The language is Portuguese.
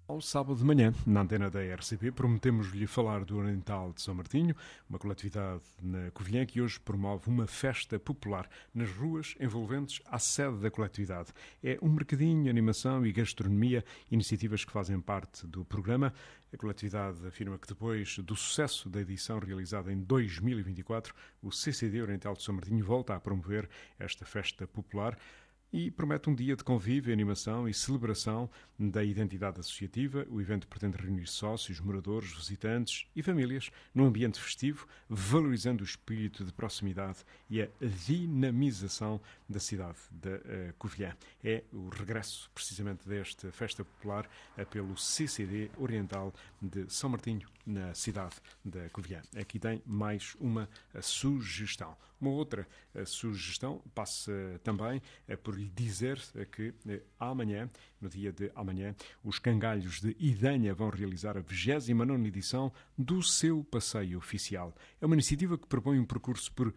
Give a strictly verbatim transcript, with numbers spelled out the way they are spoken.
Ao sábado de manhã, na antena da R C P, prometemos-lhe falar do Oriental de São Martinho, uma coletividade na Covilhã que hoje promove uma festa popular nas ruas envolventes à sede da coletividade. É um mercadinho, animação e gastronomia, iniciativas que fazem parte do programa. A coletividade afirma que depois do sucesso da edição realizada em dois mil e vinte e quatro, o C C D Oriental de São Martinho volta a promover esta festa popular e promete um dia de convívio, animação e celebração da identidade associativa. O evento pretende reunir sócios, moradores, visitantes e famílias num ambiente festivo, valorizando o espírito de proximidade e a dinamização da cidade de uh, Covilhã. É o regresso, precisamente, desta festa popular pelo C C D Oriental de São Martinho, na cidade de Covilhã. Aqui tem mais uma sugestão. Uma outra sugestão passa também por lhe dizer que amanhã, no dia de amanhã, os cangalhos de Idanha vão realizar a vigésima nona edição do seu passeio oficial. É uma iniciativa que propõe um percurso por